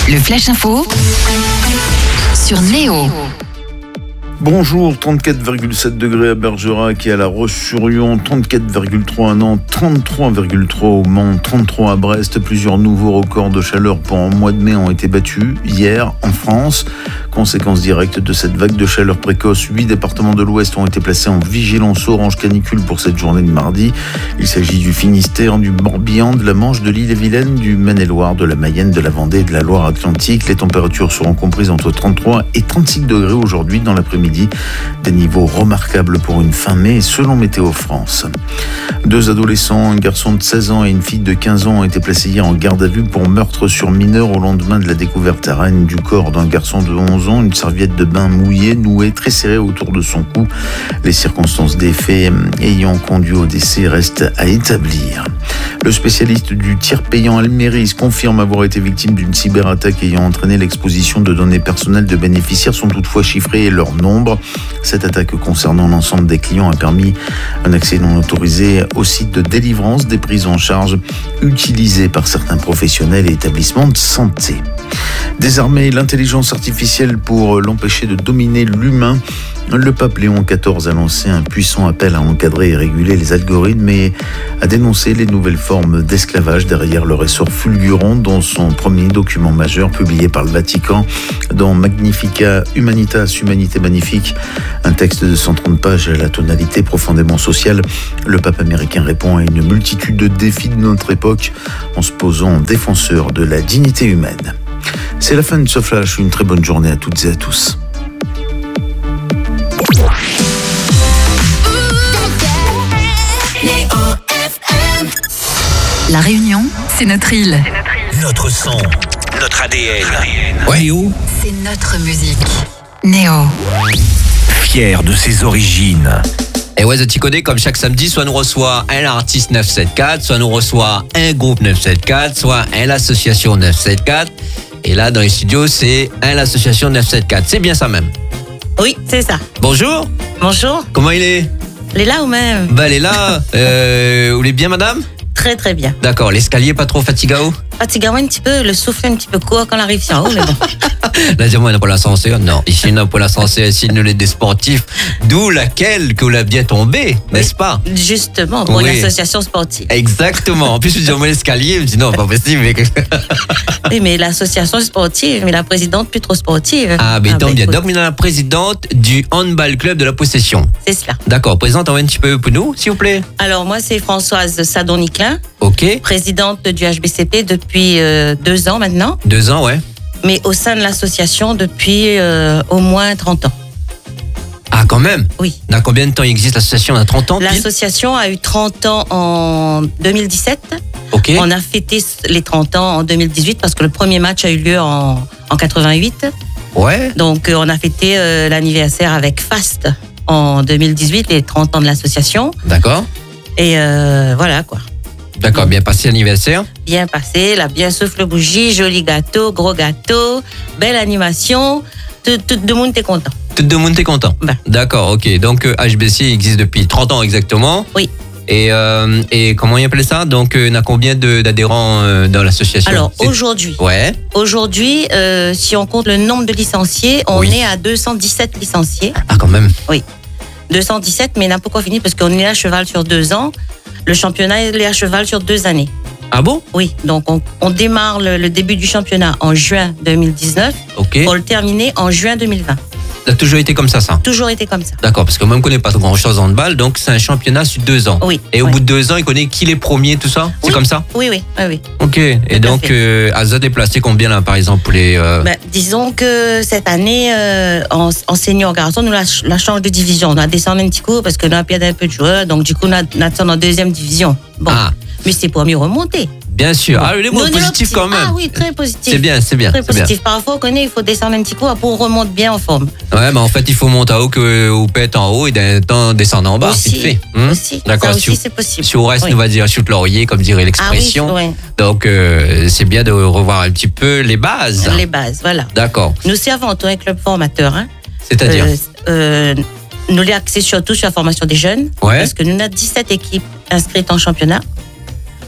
Le Flash Info sur Néo. Bonjour, 34,7 degrés à Bergerac et à La Roche-sur-Yon, 34,3 à Nantes, 33,3 au Mans, 33 à Brest. Plusieurs nouveaux records de chaleur pour un mois de mai ont été battus hier en France. Conséquence directe de cette vague de chaleur précoce, 8 départements de l'Ouest ont été placés en vigilance orange canicule pour cette journée de mardi. Il s'agit du Finistère, du Morbihan, de la Manche, de l'Ille-et-Vilaine, du Maine-et-Loire, de la Mayenne, de la Vendée et de la Loire-Atlantique. Les températures seront comprises entre 33 et 36 degrés aujourd'hui dans l'après-midi. Des niveaux remarquables pour une fin mai selon Météo France. 2 adolescents, un garçon de 16 ans et une fille de 15 ans ont été placés hier en garde à vue pour meurtre sur mineur au lendemain de la découverte à Rennes du corps d'un garçon de 11 ans, une serviette de bain mouillée nouée très serrée autour de son cou. Les circonstances des faits ayant conduit au décès restent à établir. Le spécialiste du tir payant Almeris confirme avoir été victime d'une cyberattaque ayant entraîné l'exposition de données personnelles de bénéficiaires sont toutefois chiffrées et leur nombre. Cette attaque concernant l'ensemble des clients a permis un accès non autorisé au site de délivrance des prises en charge utilisées par certains professionnels et établissements de santé. Désarmer l'intelligence artificielle pour l'empêcher de dominer l'humain, le pape Léon XIV a lancé un puissant appel à encadrer et réguler les algorithmes et a dénoncé les nouvelles formes d'esclavage derrière leur essor fulgurant dans son premier document majeur publié par le Vatican dans Magnificat Humanitas, Humanité Magnifique, un texte de 130 pages à la tonalité profondément sociale. Le pape américain répond à une multitude de défis de notre époque en se posant en défenseur de la dignité humaine. C'est la fin de ce flash, une très bonne journée à toutes et à tous. La Réunion, c'est notre île. Notre son, notre ADN. Néo, C'est notre musique. Néo. Fier de ses origines. et ouais, tu connais, comme chaque samedi, soit nous reçoit un artiste 974, soit nous reçoit un groupe 974, soit un association 974. Et là, dans les studios, c'est un association 974. C'est bien ça même. Oui, c'est ça. Bonjour. Bonjour. Comment il est? Elle est là ou même? Bah, elle est là. Vous l'êtes bien, madame? Très très bien. D'accord. L'escalier pas trop fatigao? Fatigant un petit peu, le souffle un petit peu court quand on arrive sur en haut, mais bon. Là, dis-moi, on n'a pas l'ascenseur. Non, ici, on n'a pas l'ascenseur. Ici, nous, les des sportifs. D'où laquelle que vous l'avez bien tombé, n'est-ce pas? Justement, pour Oui. une association sportive. Exactement. En plus, je dis, moi, l'escalier. Je me dis, non, pas possible. Mais... Oui, mais l'association sportive, mais la présidente plus trop sportive. Ah, mais tant bien. écoute, Donc, nous sommes la présidente du handball club de la Possession. c'est cela. D'accord. Présente un petit peu pour nous, s'il vous plaît. Alors, moi, c'est Françoise Sadon-Niclin, OK. présidente du HBCP depuis 2 ans maintenant, 2 ans, ouais. mais au sein de l'association depuis au moins 30 ans. Ah, quand même. Oui. Dans combien de temps il existe l'association? On a 30 ans pile? L'association a eu 30 ans en 2017. OK. On a fêté les 30 ans en 2018 parce que le premier match a eu lieu en 88. Ouais. Donc, on a fêté l'anniversaire avec Fast en 2018, les 30 ans de l'association. D'accord. Et voilà quoi. D'accord. Bien passé l'anniversaire. Bien passé, la bien souffle bougie, joli gâteau, gros gâteau, belle animation. Tout le monde est content. Tout le monde est content. Ben. D'accord. OK. Donc, HBC existe depuis 30 ans exactement. Oui. Et comment on appelle ça? Donc, on a combien d'adhérents dans l'association? Alors, C'est- aujourd'hui, si on compte le nombre de licenciés, on Oui. est à 217 licenciés. Ah, quand même. 217, mais n'a pas encore fini parce qu'on est à cheval sur 2 ans. Le championnat il est à cheval sur 2 années. Ah bon? Oui, donc on démarre le début du championnat en juin 2019 OK. pour le terminer en juin 2020. Ça a toujours été comme ça. Toujours été comme ça. D'accord, parce que moi, je ne connais pas grand-chose en handball, donc c'est un championnat sur 2 ans. Oui. Et au oui. bout de 2 ans, il connaît qui les premiers, tout ça? C'est Oui. comme ça? Oui. OK. Et à donc, fait. Azad est placé combien, là, par exemple, pour les... Ben, disons que cette année, en senior garçon, nous la change de division. On a descendu un petit coup parce que nous avons perdu un peu de joueurs. Donc, du coup, on a descendu en 2e division. Bon. Ah, Mais c'est pour mieux remonter. bien sûr. Ah, les mots Nous, positifs quand même. Ah oui, très positif. C'est bien. Très C'est bien. positif. Parfois, on connaît, il faut descendre un petit coup pour qu'on remonte bien en forme. Ouais, mais en fait, il faut monter en haut que ou pète en haut et d'un temps descendre en bas. Aussi, Vite fait. aussi. D'accord. Ça Si, aussi, c'est possible. si on reste, Oui. on va dire chute laurier, comme dirait l'expression. Ah oui, ouais. Donc, c'est bien de revoir un petit peu les bases. Les bases, voilà. D'accord. Nous, c'est avant tout un club formateur. Hein. C'est-à-dire Nous les axés surtout sur la formation des jeunes. Ouais. Parce que nous avons 17 équipes inscrites en championnat.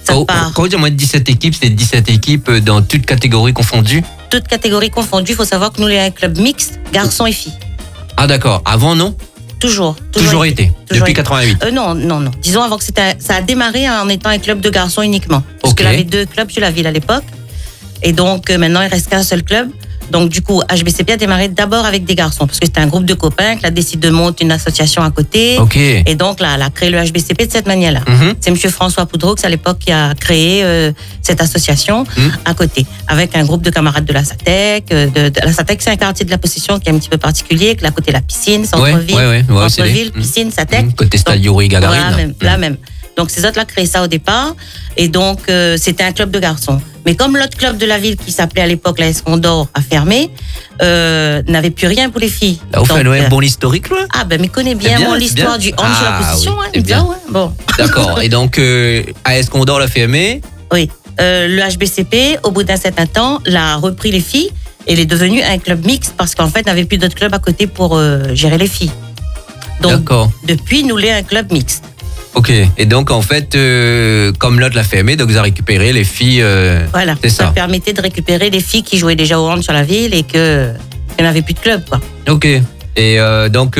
part. Quand on dit moins de 17 équipes, c'est 17 équipes dans toutes catégories confondues? Toutes catégories confondues, il faut savoir que nous, on est un club mixte, garçons et filles. Ah d'accord, avant non? Toujours été. Toujours Depuis été. 88. Non. Disons avant que ça a démarré en étant un club de garçons uniquement. Parce Ok. qu'il y avait 2 clubs sur la ville à l'époque. Et donc maintenant, il reste qu'un seul club. Donc du coup, HBCP a démarré d'abord avec des garçons. Parce que c'était un groupe de copains qui a décidé de monter une association à côté. Ok. Et donc là, elle a créé le HBCP de cette manière-là. Mhm. C'est monsieur François Poudroux à l'époque qui a créé cette association à côté. Avec un groupe de camarades de la SATEC. La SATEC, c'est un quartier de la possession qui est un petit peu particulier. Que à côté, la piscine, centre-ville. Ouais, c'est Centre-ville, piscine, SATEC. Côté stade Yuri Gagarin. La même. Donc, ces autres-là créé ça au départ. Et donc, c'était un club de garçons. Mais comme l'autre club de la ville, qui s'appelait à l'époque la Escondor, a fermé, n'avait plus rien pour les filles. Là, vous faites Donc, un bon historique, là? Ah, ben, mais connaît bien, C'est bien, l'histoire c'est du bien. hand sur la Ah, position. oui, Hein, c'est il dit, bien. ah ouais, bon. D'accord. Et donc, AS Condor l'a fermé. Oui. Le HBCP, au bout d'un certain temps, l'a repris les filles et il est devenu un club mixte parce qu'en fait, n'avait plus d'autres clubs à côté pour gérer les filles. Donc, D'accord. depuis, nous l'est un club mixte. Ok. Et donc, en fait, comme l'autre l'a fermé, donc vous avez récupéré les filles. Voilà. C'est ça. permettait de récupérer les filles qui jouaient déjà au hand sur la ville et qu'elles n'avaient plus de club, quoi. Ok. Et donc,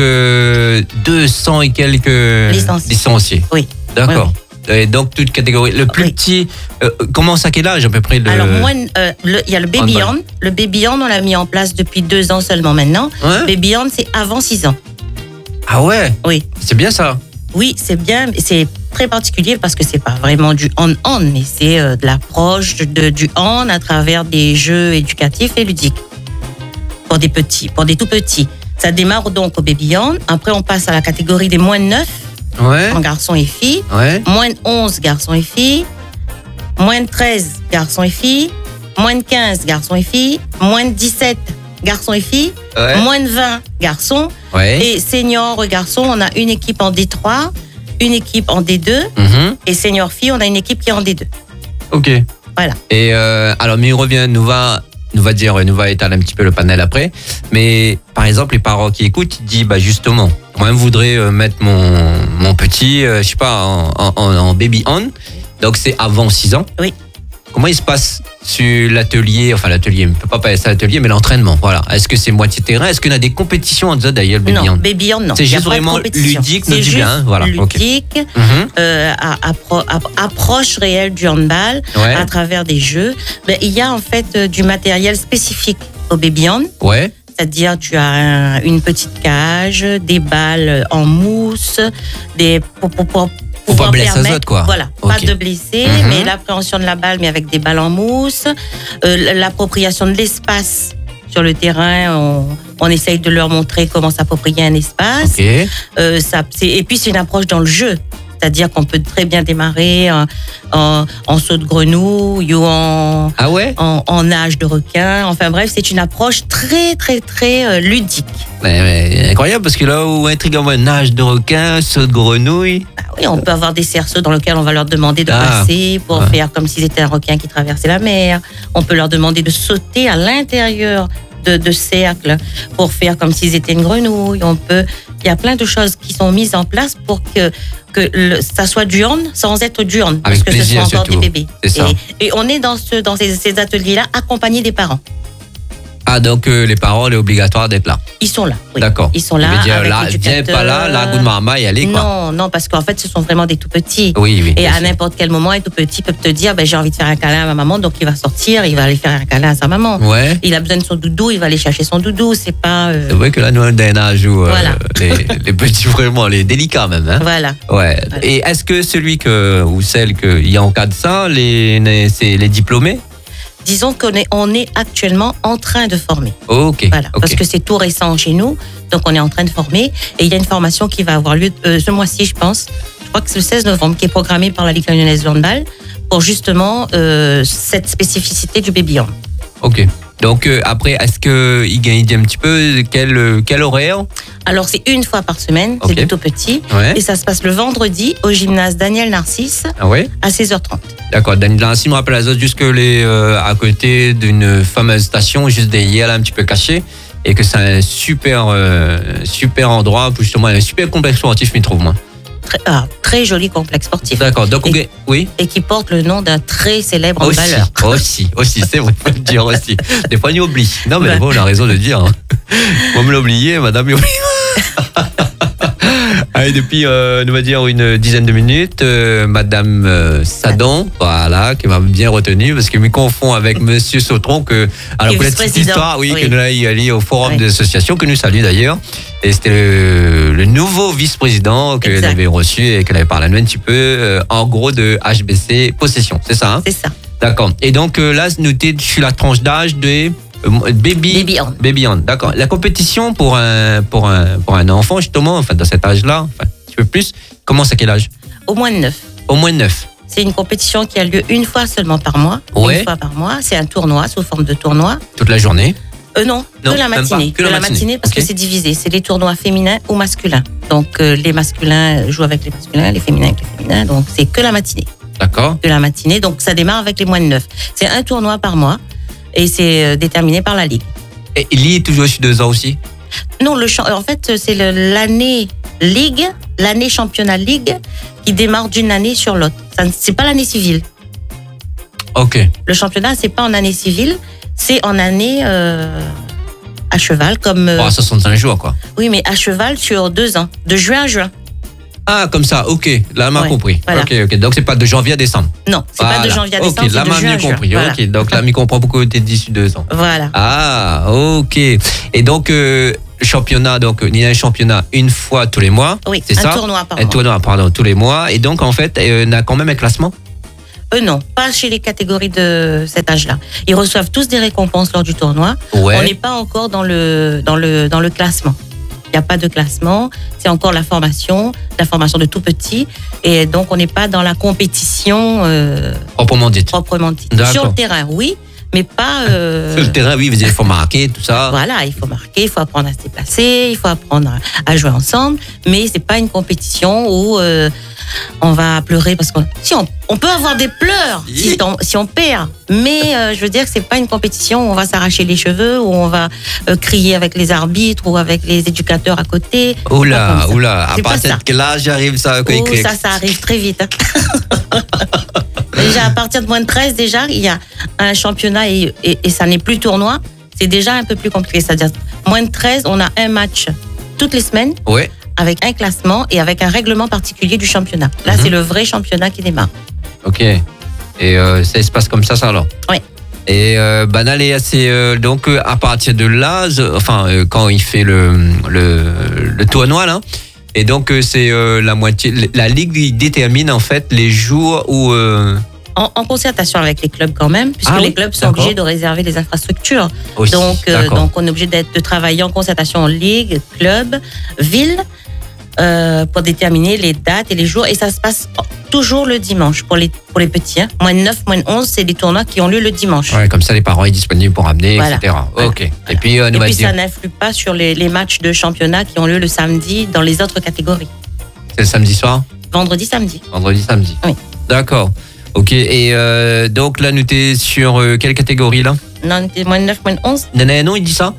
200 et quelques licenciés. Oui. D'accord. Et donc, toute catégorie. Le plus Oui. petit, commence à quel âge à peu près? Alors, il y a le Baby handball. Hand. Le Baby Hand, on l'a mis en place depuis 2 ans seulement maintenant. Ouais. Baby Hand, c'est avant 6 ans. Ah ouais, Oui. c'est bien ça. Oui, c'est bien. C'est très particulier parce que c'est pas vraiment du hand-hand, mais c'est de l'approche du hand à travers des jeux éducatifs et ludiques. Pour des petits, pour des tout petits. Ça démarre donc au Baby Hand. Après, on passe à la catégorie des moins de 9, Ouais. en garçons et filles. Ouais. Moins de 11 garçons et filles, moins de 13 garçons et filles, moins de 15 garçons et filles, moins de 17 garçons et filles, Ouais. moins de 20 garçons. Ouais. Et senior garçons, on a une équipe en D3, une équipe en D2, Mhm. et senior filles, on a une équipe qui est en D2. Ok. Voilà. Et alors, mais il revient, nous va étaler un petit peu le panel après. Mais par exemple, les parents qui écoutent, ils disent, bah justement, moi, je voudrais mettre mon petit, je sais pas, en baby on. Donc c'est avant 6 ans. Oui. Comment il se passe sur l'atelier, enfin l'atelier, on ne peut pas appeler ça l'atelier, mais l'entraînement, voilà. Est-ce que c'est moitié terrain? Est-ce qu'il y a des compétitions en ça d'ailleurs, le baby Non, on? Baby Hand, non. C'est Il y a juste pas de vraiment compétition. ludique, C'est nous dit juste bien, hein, voilà, ok. ludique, Mhm. approche réelle du handball Ouais. à travers des jeux. Mais il y a en fait du matériel spécifique au Baby Hand. Ouais. C'est-à-dire, tu as une petite cage, des balles en mousse, pour pas blesser les permettre- autres, quoi. Voilà, Ok. pas de blesser, Mhm. mais l'appréhension de la balle, mais avec des balles en mousse, l'appropriation de l'espace sur le terrain. On essaye de leur montrer comment s'approprier un espace. Ok. Et puis, c'est une approche dans le jeu. C'est-à-dire qu'on peut très bien démarrer en saut de grenouille ou Ah ouais? en nage de requin. Enfin bref, c'est une approche très, très, très ludique. Mais incroyable parce que là où intriguant, moi, nage de requin, saut de grenouille. Ah oui, on peut avoir des cerceaux dans lesquels on va leur demander de passer pour Ouais. faire comme s'ils étaient un requin qui traversait la mer. On peut leur demander de sauter à l'intérieur de cercles pour faire comme s'ils étaient une grenouille. Il y a plein de choses qui sont mises en place pour que ça soit du hand sans être du hand. Avec parce que plaisir, ce sont encore surtout. des bébés. C'est ça. Et on est dans ces ateliers-là accompagnés des parents. Ah, donc les parents, il est obligatoire d'être là. Ils sont là. Oui. D'accord. Ils sont là. Je veux dire, avec là, viens pas là, la goût de maman, y aller, quoi. Non, parce qu'en fait, ce sont vraiment des tout petits. Oui, oui. Et bien à sûr. n'importe quel moment, un tout petit peut te dire, j'ai envie de faire un câlin à ma maman, donc il va sortir, il va aller faire un câlin à sa maman. Ouais. Il a besoin de son doudou, il va aller chercher son doudou. C'est pas. C'est vrai que là, nous, on est un âge où Voilà. les petits, vraiment, les délicats même. Hein? Voilà. Ouais. Voilà. Et est-ce que celui ou celle qu'il y a en cas de ça, c'est les diplômés? Disons qu'on est actuellement en train de former. Ok. Voilà. Ok. Parce que c'est tout récent chez nous, donc on est en train de former. Et il y a une formation qui va avoir lieu ce mois-ci, je pense. Je crois que c'est le 16 novembre, qui est programmée par la Ligue lyonnaise de handball pour justement cette spécificité du baby hand. Ok. Donc après, est-ce qu'il gagne un petit peu quel horaire? Alors, c'est une fois par semaine, Ok. c'est du tout petit. Ouais. Et ça se passe le vendredi au gymnase Daniel Narcisse Ah ouais? à 16h30. D'accord. Daniel Nancy me rappelle à Zot juste que à côté d'une fameuse station, juste derrière, là, un petit peu caché, et que c'est un super endroit, justement, un super complexe sportif, je trouve, moi. très joli complexe sportif. D'accord. Donc, oui. Et qui porte le nom d'un très célèbre Aussi, handballeur. aussi, c'est vrai, faut le dire aussi. Des fois, on y oublie. Non, mais bon, on a raison de le dire. Hein. Vous me l'oubliez, madame, oublie. Allez, depuis, on va dire, une dizaine de minutes, madame Sadon, voilà, qui m'a bien retenu, parce qu'il me confond avec monsieur Sautron, que, alors, pour la petite histoire, oui, que nous avons allé au forum des associations, que nous saluons d'ailleurs. Et c'était le nouveau vice-président qu'elle avait reçu et qu'elle avait parlé un petit peu, en gros, de HBC Possession. C'est ça, hein? C'est ça. D'accord. Et donc, là, nous étions sur la tranche d'âge de Baby on, d'accord. La compétition pour un enfant, justement, enfin, dans cet âge-là, enfin, un petit peu plus, commence à quel âge? Au moins de 9. Au moins de 9. C'est une compétition qui a lieu une fois seulement par mois. Ouais. Une fois par mois. C'est un tournoi, sous forme de tournoi. Toute la journée? Non, que la matinée. Que la matinée, parce que c'est divisé. C'est les tournois féminins ou masculins. Donc, les masculins jouent avec les masculins, les féminins avec les féminins. Donc, c'est que la matinée. D'accord. Que la matinée. Donc, ça démarre avec les moins de 9. C'est un tournoi par mois. Et c'est déterminé par la Ligue. Et il y est toujours sur 2 ans aussi? Non, en fait, c'est l'année Ligue, l'année championnat Ligue, qui démarre d'une année sur l'autre. C'est pas l'année civile. Ok. Le championnat, c'est pas en année civile, c'est en année à cheval, comme. 65 jours, quoi. Oui, mais à cheval sur 2 ans, de juin à juin. Ah, comme ça, ok. Là, m'a compris. Voilà. Ok. Donc, c'est pas de janvier à décembre. Non, c'est pas de janvier à décembre. Ok, là, m'a mieux compris. Voilà. Ok, donc là, m'y comprend beaucoup d'ici 2 ans. Voilà. Ah, ok. Et donc, championnat, donc, il y a un championnat une fois tous les mois. Oui, c'est ça? Tournoi par mois. Un tournoi, pardon, tous les mois. Et donc, en fait, on a quand même un classement? Non, pas chez les catégories de cet âge-là. Ils reçoivent tous des récompenses lors du tournoi. Ouais. On n'est pas encore dans le classement. Il n'y a pas de classement, c'est encore la formation de tout petit. Et donc, on n'est pas dans la compétition proprement dite. Sur le terrain, oui, mais pas... Sur le terrain, oui, il faut marquer, tout ça. Voilà, il faut marquer, il faut apprendre à se déplacer, il faut apprendre à jouer ensemble. Mais c'est pas une compétition où on va pleurer parce qu'on... Si on peut avoir des pleurs si on perd, mais je veux dire que c'est pas une compétition où on va s'arracher les cheveux, où on va crier avec les arbitres ou avec les éducateurs à côté. Oula, à partir de quel âge arrive ça? Ça arrive très vite. Déjà, à partir de moins de 13, déjà, il y a un championnat et ça n'est plus tournoi. C'est déjà un peu plus compliqué. C'est-à-dire, moins de 13, on a un match toutes les semaines. Ouais. Avec un classement et avec un règlement particulier du championnat. Là, c'est le vrai championnat qui démarre. Ok. Et ça se passe comme ça alors? Oui. Et Banal est assez... donc, à partir de là, quand il fait le tournoi, là, et donc, c'est la moitié... La Ligue détermine, en fait, les jours où... En concertation avec les clubs quand même, puisque les clubs sont obligés de réserver les infrastructures. Aussi, donc, on est obligé de travailler en concertation en ligue, club, ville, pour déterminer les dates et les jours. Et ça se passe toujours le dimanche pour les petits. Hein. Moins de 9, moins de 11, c'est des tournois qui ont lieu le dimanche. Ouais, comme ça, les parents sont disponibles pour amener, voilà. etc. Voilà. Ok. Voilà. Et puis, ça n'influe pas sur les matchs de championnat qui ont lieu le samedi dans les autres catégories. C'est le samedi soir? Vendredi, samedi. Vendredi, samedi. Oui. D'accord. Ok, et donc là, nous t'es sur quelle catégorie là? Non, moins de 9, moins de 11. Non, il dit ça?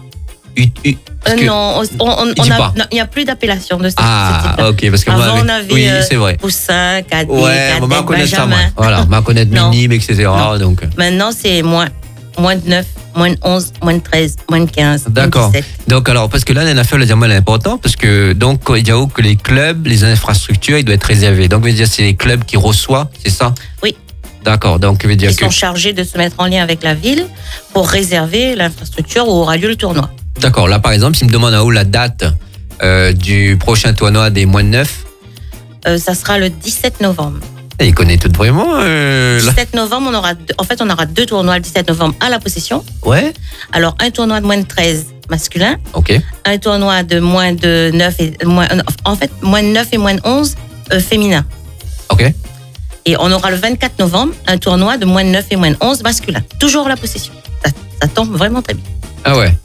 Non, il n'y a plus d'appellation de ce type. Ok, parce que avant, on avait oui, c'est vrai. Poussin, Cadet, Benjamin. Voilà, on va connaître minime, etc. Donc. Maintenant, c'est moins de 9, moins de 11, moins de 13, moins de 15, d'accord. Moins de 17. Donc, alors, parce que là, la affaire, est important, parce que, donc, il y a où que les clubs, les infrastructures, ils doivent être réservés. Donc, veut dire, c'est les clubs qui reçoivent, c'est ça? Oui. D'accord, donc, veut dire ils sont chargés de se mettre en lien avec la ville pour réserver l'infrastructure où aura lieu le tournoi. D'accord, là, par exemple, s'il me demande à où la date du prochain tournoi des moins de 9, ça sera le 17 novembre. Il connaît tout vraiment. 17 novembre, on aura 2 tournois le 17 novembre à la Possession. Ouais. Alors, un tournoi de moins de 13 masculin. Ok. Un tournoi de moins de 9 et moins de 9 et moins de 11 féminin. Ok. Et on aura le 24 novembre un tournoi de moins de 9 et moins de 11 masculin. Toujours à la Possession. Ça tombe vraiment très bien. Ah ouais.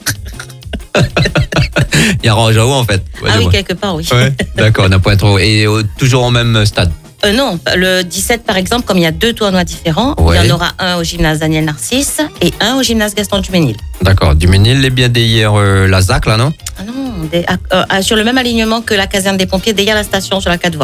Il y a Rangeau en fait. Ah oui, quelque part, oui. Ouais, d'accord, on a point trop. Et toujours au même stade? Non, le 17 par exemple, comme il y a 2 tournois différents, il y en aura un au gymnase Daniel Narcisse et un au gymnase Gaston Duménil. D'accord, Duménil est bien derrière la ZAC là, non? Ah non, sur le même alignement que la caserne des pompiers, derrière la station sur la 4 voies.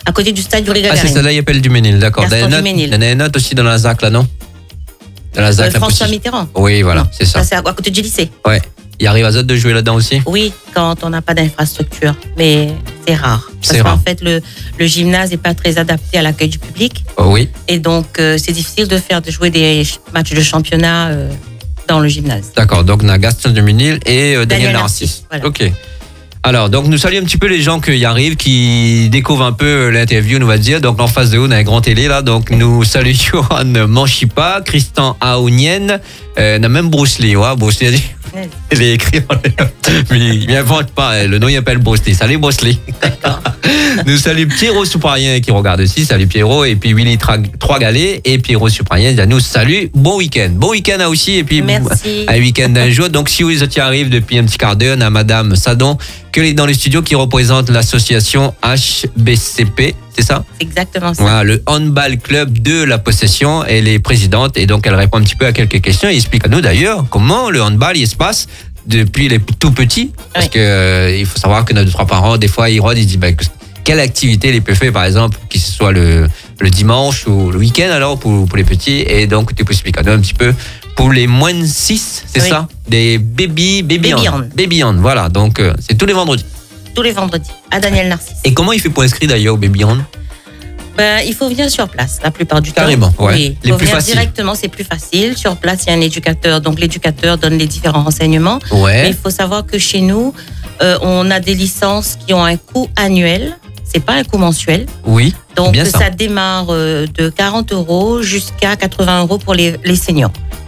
à côté du stade Yuri Ah, Gagarin. c'est celle-là, il appelle du Ménil, d'accord. Gaston Duménil. Il y en a une autre aussi dans la ZAC, là, non? Dans la ZAC, la François Postiche. Mitterrand. Oui, voilà, c'est ça. Ça, c'est à côté du lycée. Ouais. Il arrive à Zot de jouer là-dedans aussi? Oui, quand on n'a pas d'infrastructure, mais c'est rare. C'est Parce rare. qu'en fait, le gymnase n'est pas très adapté à l'accueil du public. Oh, oui. Et donc, c'est difficile de jouer des matchs de championnat dans le gymnase. D'accord, donc on a Gaston Duménil et Daniel Narcisse. Voilà. Ok. Alors, donc nous saluons un petit peu les gens qui arrivent, qui découvrent un peu l'interview, on va dire. Donc en face de nous, on a un grand télé là. Donc nous saluons Johan Manchipa, Christian Aounienne, on a même Bruce Lee. Ouais, Bruce Lee a dit. Il est écrit en l'air. Mais il n'invente pas. Le nom, il appelle Bruce Lee. Salut Bruce Lee. Nous saluons Pierrot Souparien qui regarde aussi. Salut Pierrot. Et puis Willy Trois-Galets et Pierrot Souparien. Nous salut. Bon week-end. Bon week-end à aussi. Et puis Merci. un week-end d'un jour. Donc si vous y arrivez depuis un petit quart d'heure, on a Madame Sadon qui est dans les studios qui représente l'association HBCP. C'est ça? C'est exactement ça. Voilà, le handball club de la possession. Elle est présidente et donc elle répond un petit peu à quelques questions et explique à nous d'ailleurs comment le handball il se passe depuis les tout petits. Parce que il faut savoir que nos 2-3 parents, des fois, ils rodent, ils disent quelle activité les peut faire, par exemple, que ce soit le dimanche ou le week-end alors pour les petits. Et donc tu peux expliquer à nous un petit peu pour les moins de 6, c'est ça? Des baby on. Voilà, donc c'est tous les vendredis. Tous les vendredis, à Daniel Narcisse. Et comment il fait pour inscrire d'ailleurs au baby on? Il faut venir sur place la plupart du temps. Carrément, ouais. Oui, il faut venir directement, c'est plus facile. Sur place, il y a un éducateur, donc l'éducateur donne les différents renseignements. Ouais. Mais il faut savoir que chez nous, on a des licences qui ont un coût annuel. C'est pas un coût mensuel. Oui. Donc bien ça démarre de 40 € jusqu'à 80 € pour les seniors.